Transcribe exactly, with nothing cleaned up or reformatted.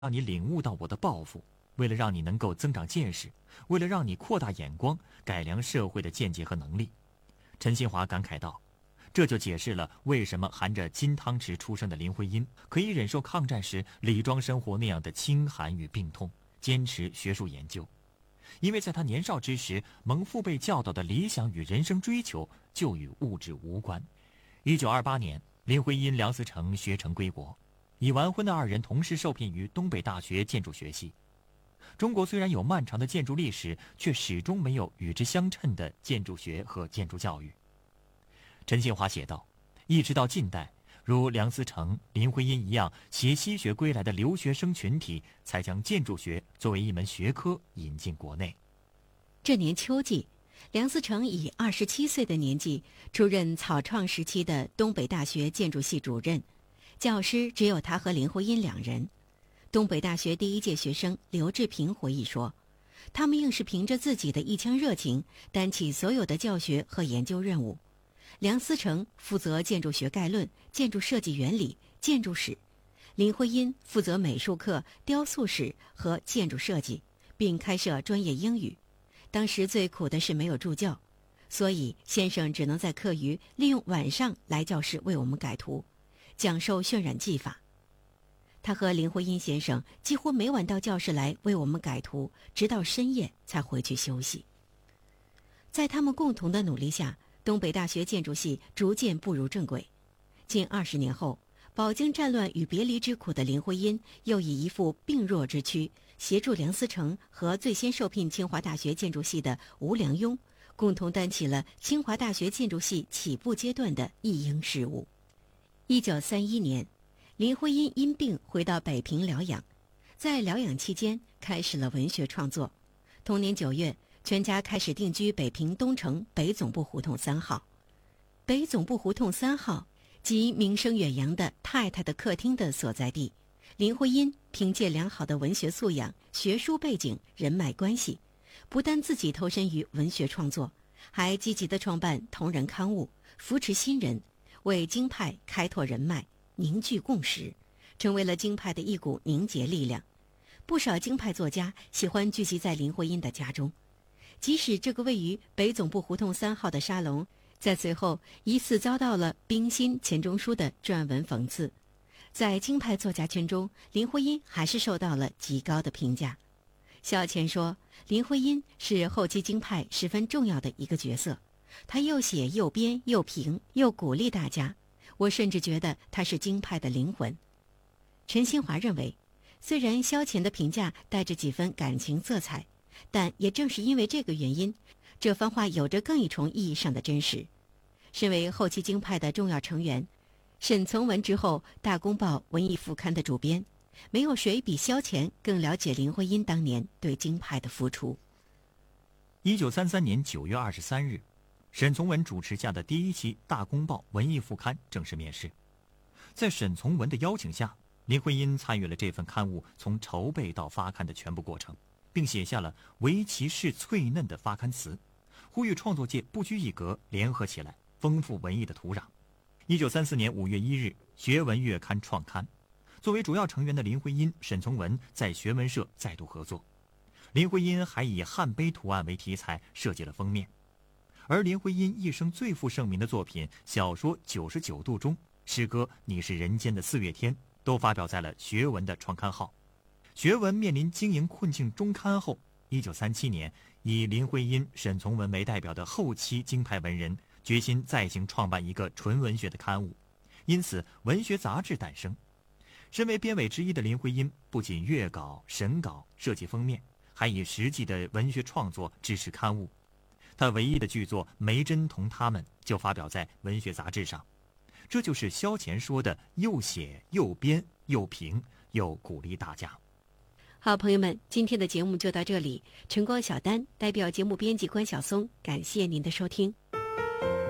让你领悟到我的抱负，为了让你能够增长见识，为了让你扩大眼光，改良社会的见解和能力。陈新华感慨道，这就解释了为什么含着金汤匙出生的林徽因可以忍受抗战时李庄生活那样的清寒与病痛，坚持学术研究。因为在他年少之时，蒙父辈教导的理想与人生追求就与物质无关。一九二八年，林徽因、梁思成学成归国，已完婚的二人同时受聘于东北大学建筑学系。中国虽然有漫长的建筑历史，却始终没有与之相称的建筑学和建筑教育。陈新华写道，一直到近代，如梁思成、林徽因一样携西学归来的留学生群体，才将建筑学作为一门学科引进国内。 这年秋季，梁思成以二十七岁的年纪出任草创时期的东北大学建筑系主任，教师只有他和林徽因两人。东北大学第一届学生刘志平回忆说，他们硬是凭着自己的一腔热情，担起所有的教学和研究任务。梁思成负责建筑学概论、建筑设计原理、建筑史；林徽因负责美术课、雕塑史和建筑设计，并开设专业英语。当时最苦的是没有助教，所以先生只能在课余利用晚上来教室为我们改图，讲授渲染技法。他和林徽因先生几乎每晚到教室来为我们改图，直到深夜才回去休息。在他们共同的努力下，东北大学建筑系逐渐步入正轨。近二十年后，饱经战乱与别离之苦的林徽因又以一副病弱之躯，协助梁思成和最先受聘清华大学建筑系的吴良镛，共同担起了清华大学建筑系起步阶段的一应事务。一九三一年，林徽因因病回到北平疗养，在疗养期间开始了文学创作。同年九月，全家开始定居北平东城北总部胡同三号。北总部胡同三号即名声远扬的太太的客厅的所在地。林徽因凭借良好的文学素养、学术背景、人脉关系，不但自己投身于文学创作，还积极地创办同人刊物，扶持新人，为京派开拓人脉，凝聚共识，成为了京派的一股凝结力量。不少京派作家喜欢聚集在林徽因的家中，即使这个位于北总部胡同三号的沙龙，在随后疑似遭到了冰心、钱钟书的撰文讽刺。在京派作家圈中，林徽因还是受到了极高的评价。萧乾说，林徽因是后期京派十分重要的一个角色，她又写又编又评，又鼓励大家。我甚至觉得她是京派的灵魂。陈新华认为，虽然萧乾的评价带着几分感情色彩，但也正是因为这个原因，这番话有着更一重意义上的真实。身为后期京派的重要成员，沈从文之后《大公报》文艺副刊的主编，没有谁比萧乾更了解林徽因当年对京派的付出。 一九三三年九月二十三日，沈从文主持下的第一期《大公报》文艺副刊正式面世。在沈从文的邀请下，林徽因参与了这份刊物从筹备到发刊的全部过程，并写下了唯其是脆嫩的发刊词，呼吁创作界不拘一格，联合起来，丰富文艺的土壤。一九三四年五月一日，学文月刊创刊。作为主要成员的林徽因、沈从文在学文社再度合作。林徽因还以汉碑图案为题材设计了封面。而林徽因一生最负盛名的作品小说《九十九度》中，诗歌《你是人间的四月天》都发表在了学文的创刊号。学文面临经营困境中刊后，一九三七年，以林徽因、沈从文为代表的后期京派文人决心再行创办一个纯文学的刊物，因此文学杂志诞生。身为编委之一的林徽因不仅阅稿、审稿、设计封面，还以实际的文学创作支持刊物。他唯一的剧作《梅珍同他们》就发表在文学杂志上。这就是萧乾说的又写又编又评又鼓励大家。 好，朋友们，今天的节目就到这里。晨光小丹代表节目编辑关晓松，感谢您的收听。